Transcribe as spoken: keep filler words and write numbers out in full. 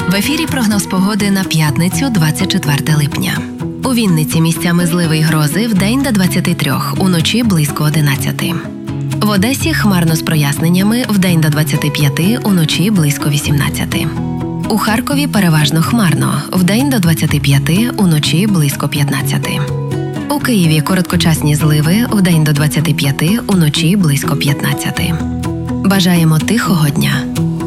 В ефірі прогноз погоди на п'ятницю, двадцять четверте липня. У Вінниці місцями зливи й грози вдень до двадцяти трьох, уночі близько одинадцяти. В Одесі хмарно з проясненнями вдень до двадцяти п'яти, уночі близько вісімнадцяти. У Харкові переважно хмарно, вдень до двадцяти п'яти, уночі близько п'ятнадцяти. У Києві короткочасні зливи вдень до двадцяти п'яти, уночі близько п'ятнадцяти. Бажаємо тихого дня!